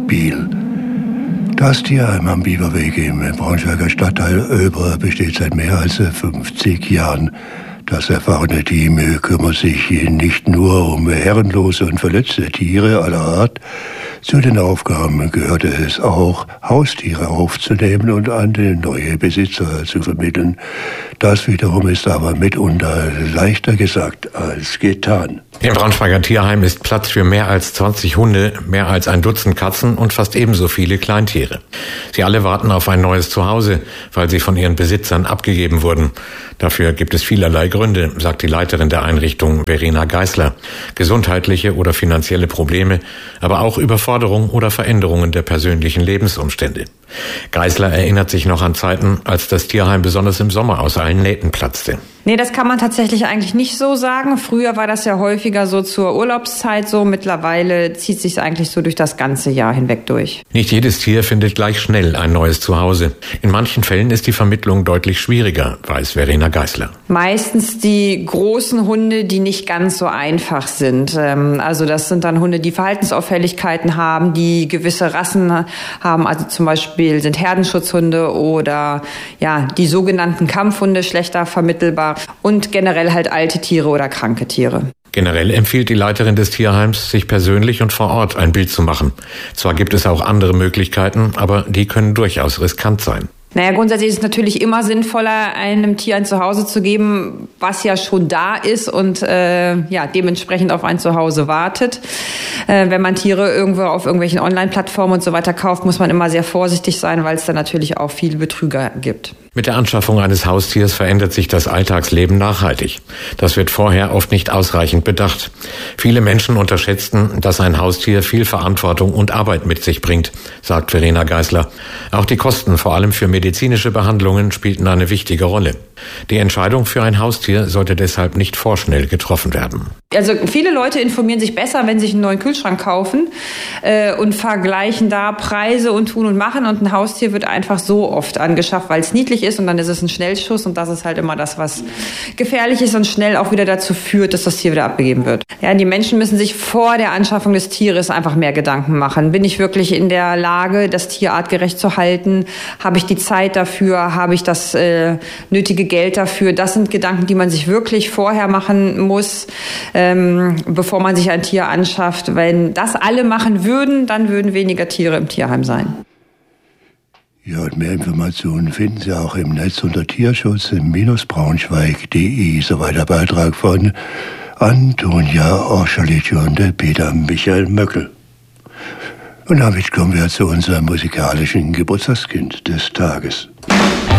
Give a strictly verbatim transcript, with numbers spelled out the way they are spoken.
Biel. Das Tierheim am Bieberweg im Braunschweiger Stadtteil Oeber besteht seit mehr als fünfzig Jahren. Das erfahrene Team kümmert sich nicht nur um herrenlose und verletzte Tiere aller Art. Zu den Aufgaben gehörte es auch, Haustiere aufzunehmen und an den neue Besitzer zu vermitteln. Das wiederum ist aber mitunter leichter gesagt als getan. Im Braunschweiger Tierheim ist Platz für mehr als zwanzig Hunde, mehr als ein Dutzend Katzen und fast ebenso viele Kleintiere. Sie alle warten auf ein neues Zuhause, weil sie von ihren Besitzern abgegeben wurden. Dafür gibt es vielerlei Gründe, sagt die Leiterin der Einrichtung, Verena Geisler. Gesundheitliche oder finanzielle Probleme, aber auch Überforderung oder Veränderungen der persönlichen Lebensumstände. Geisler erinnert sich noch an Zeiten, als das Tierheim besonders im Sommer aus allen Nähten platzte. Nee, das kann man tatsächlich eigentlich nicht so sagen. Früher war das ja häufiger so zur Urlaubszeit so. Mittlerweile zieht sich eigentlich so durch das ganze Jahr hinweg durch. Nicht jedes Tier findet gleich schnell ein neues Zuhause. In manchen Fällen ist die Vermittlung deutlich schwieriger, weiß Verena Geisler. Meistens die großen Hunde, die nicht ganz so einfach sind. Also das sind dann Hunde, die Verhaltensauffälligkeiten haben, die gewisse Rassen haben. Also zum Beispiel sind Herdenschutzhunde oder ja die sogenannten Kampfhunde schlechter vermittelbar. Und generell halt alte Tiere oder kranke Tiere. Generell empfiehlt die Leiterin des Tierheims, sich persönlich und vor Ort ein Bild zu machen. Zwar gibt es auch andere Möglichkeiten, aber die können durchaus riskant sein. Naja, grundsätzlich ist es natürlich immer sinnvoller, einem Tier ein Zuhause zu geben, was ja schon da ist und äh, ja dementsprechend auf ein Zuhause wartet. Äh, wenn man Tiere irgendwo auf irgendwelchen Online-Plattformen und so weiter kauft, muss man immer sehr vorsichtig sein, weil es da natürlich auch viele Betrüger gibt. Mit der Anschaffung eines Haustiers verändert sich das Alltagsleben nachhaltig. Das wird vorher oft nicht ausreichend bedacht. Viele Menschen unterschätzten, dass ein Haustier viel Verantwortung und Arbeit mit sich bringt, sagt Verena Geisler. Auch die Kosten, vor allem für medizinische Behandlungen, spielten eine wichtige Rolle. Die Entscheidung für ein Haustier sollte deshalb nicht vorschnell getroffen werden. Also viele Leute informieren sich besser, wenn sie sich einen neuen Kühlschrank kaufen äh, und vergleichen da Preise und tun und machen. Und ein Haustier wird einfach so oft angeschafft, weil es niedlich ist und dann ist es ein Schnellschuss und das ist halt immer das, was gefährlich ist und schnell auch wieder dazu führt, dass das Tier wieder abgegeben wird. Ja, die Menschen müssen sich vor der Anschaffung des Tieres einfach mehr Gedanken machen. Bin ich wirklich in der Lage, das Tier artgerecht zu halten? Habe ich die Zeit dafür? Habe ich das äh, nötige Geld dafür? Das sind Gedanken, die man sich wirklich vorher machen muss, ähm, bevor man sich ein Tier anschafft. Wenn das alle machen würden, dann würden weniger Tiere im Tierheim sein. Ja, und mehr Informationen finden Sie auch im Netz unter tierschutz Braunschweig punkt de. Soweit der Beitrag von Antonia Orschalitsch und Peter Michael Möckel. Und damit kommen wir zu unserem musikalischen Geburtstagskind des Tages.